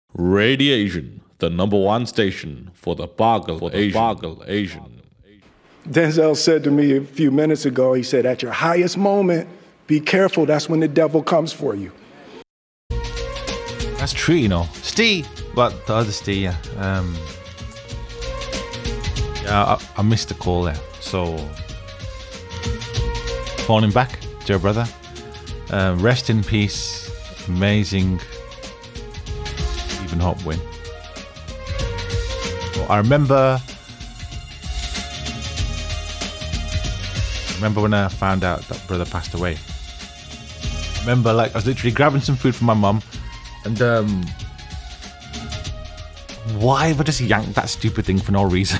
Radiation, the number one station for the Boggle Asian. Denzel said to me a few minutes ago, he said, at your highest moment, be careful, that's when the devil comes for you. That's true, you know. Steve, but the other Steve, yeah. I missed the call there. So, phoning back, dear brother. Rest in peace. Amazing Stephen Hope win. Well, I remember when I found out that brother passed away. I remember, like, I was literally grabbing some food from my mum, and why have I just yanked that stupid thing for no reason?